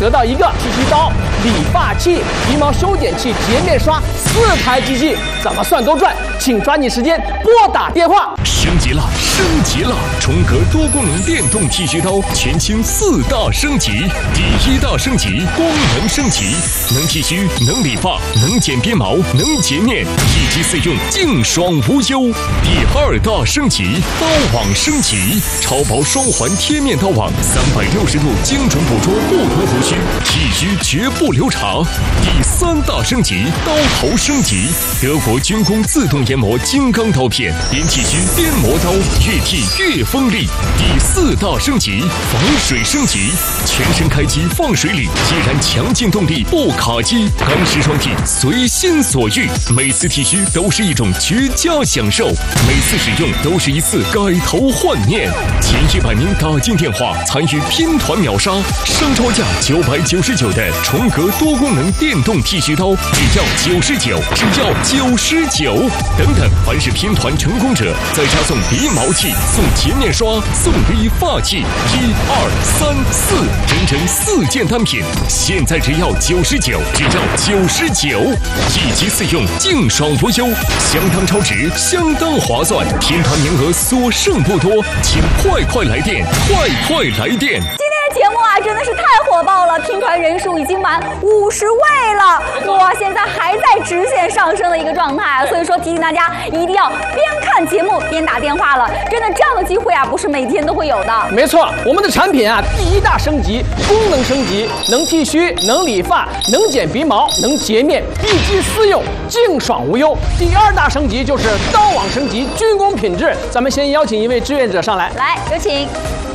得到一个剃须刀、理发器、鼻毛修剪器、洁面刷4台机器，怎么算都赚。请抓紧时间拨打电话。 升级了，升级了！重格多功能电动剃须刀全新4大升级。第1大升级，功能升级，能剃须，能理发，能剪边毛，能洁面，一机4用，净爽无忧。第2大升级，刀网升级，超薄双环贴面刀网，360度精准捕捉不同胡须，剃须绝不留长。第3大升级，刀头升级，德国军工自动研磨金刚刀片，边剃须边磨刀，越剃越锋利。第4大升级，防水升级，全身开机放水里，依然强劲动力不卡机，钢丝双剃随心所欲，每次剃须都是一种绝佳享受，每次使用都是一次改头换面。前100名打进电话参与拼团秒杀，商超价999的重格多功能电动剃须刀只要99，只要99。等等，凡是拼团成功者，再加送鼻毛器、送洁面刷、送理发器，1、2、3、4，整整4件单品，现在只要99，只要99，一机4用，净爽无忧，相当超值，相当划算，拼团名额所剩不多，请快来电，快来电！ 节目啊，真的是太火爆了，拼团人数已经满50位了，哇，现在还在直线上升的一个状态，所以说提醒大家一定要边看节目边打电话了，真的这样的机会啊，不是每天都会有的。 没错，我们的产品啊，第1大升级，功能升级，能剃须，能理发，能剪鼻毛，能洁面，一机4用，净爽无忧。第2大升级就是刀网升级，军工品质。咱们先邀请一位志愿者上来， 来，有请。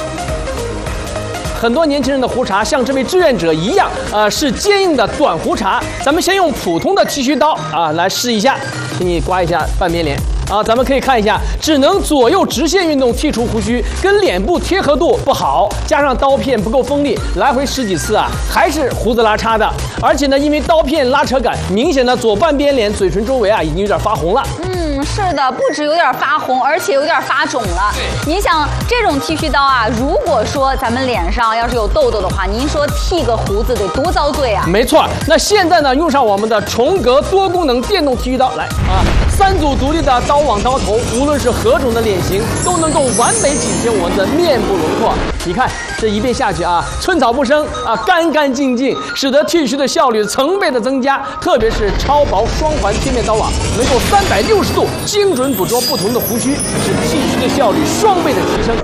很多年轻人的胡茬像这位志愿者一样，是坚硬的短胡茬。咱们先用普通的剃须刀啊来试一下，给你刮一下半边脸啊，咱们可以看一下，只能左右直线运动剔除胡须，跟脸部贴合度不好，加上刀片不够锋利，来回10几次啊，还是胡子拉碴的。而且呢，因为刀片拉扯感，明显的左半边脸嘴唇周围啊已经有点发红了。 是的，不止有点发红，而且有点发肿了。你想，这种剃须刀啊，如果说咱们脸上要是有痘痘的话，您说剃个胡子得多遭罪啊？ 没错，那现在呢，用上我们的重格多功能电动剃须刀，来啊，3组独立的刀网刀头，无论是何种的脸型，都能够完美紧贴我们的面部轮廓。你看这一遍下去啊，寸草不生啊，干干净净，使得剃须的效率成倍的增加。特别是超薄双环贴面刀网，能够360度精准捕捉不同的胡须，使剃须的效率双倍的提升。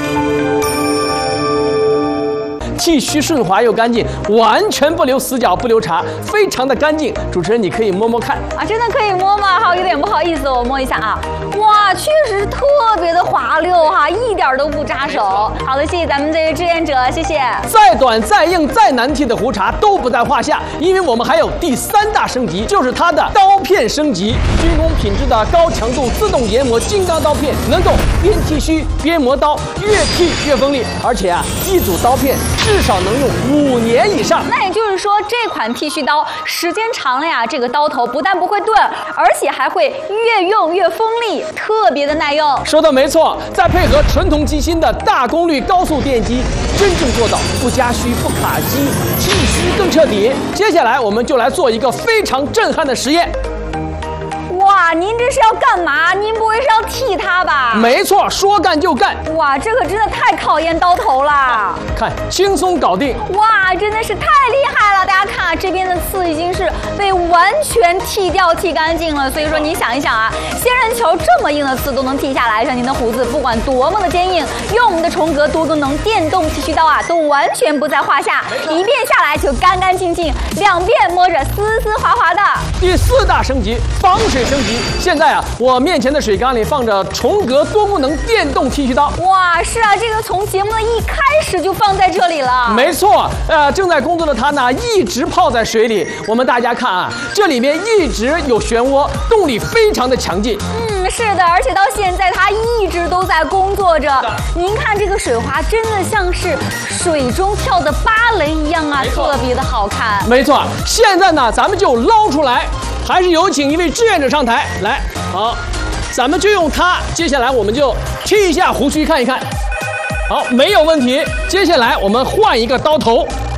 剃须顺滑又干净，完全不留死角不留茬，非常的干净。主持人，你可以摸摸看啊，真的可以摸吗？好，有点不好意思，我摸一下啊。哇，确实特别的滑溜哈，一点都不扎手。好的，谢谢咱们这位志愿者，谢谢。 再短、再硬、再难剃的胡茬都不在话下，因为我们还有第3大升级，就是它的刀片升级。军工品质的高强度自动研磨金刚刀片，能够边剃须边磨刀，越剃越锋利。而且啊，一组刀片至少能用5年以上。 那也就是说，这款剃须刀时间长了呀，这个刀头不但不会钝，而且还会越用越锋利，特别的耐用。 说的没错，再配合纯铜机芯的大功率高速电机，真正做到不加须不卡机，剃须更彻底。接下来我们就来做一个非常震撼的实验。 哇，您这是要干嘛？您不会是要剃它吧？ 没错，说干就干。 哇，这可真的太考验刀头了。 看，轻松搞定。 哇，真的是太厉害了！大家看，这边的刺已经是被完全剃掉、剃干净了。所以说，你想一想啊，仙人球这么硬的刺都能剃下来，让您的胡子不管多么的坚硬，用我们的重格多功能电动剃须刀啊，都完全不在话下。一遍下来就干干净净，2遍摸着丝丝滑滑的。 第4大升级，防水升级。现在啊，我面前的水缸里放着重格多功能电动剃须刀。 哇，是啊，这个从节目的一开始就放在这里了。 没错，正在工作的它呢，一直泡在水里。我们大家看啊，这里面一直有漩涡，动力非常的强劲。 是的，而且到现在它一直都在工作着。您看这个水花，真的像是水中跳的芭蕾一样啊，特别的好看。 没错，现在呢，咱们就捞出来。还是有请一位志愿者上台来，好，咱们就用它。接下来我们就剃一下胡须看一看，好，没有问题。接下来我们换一个刀头，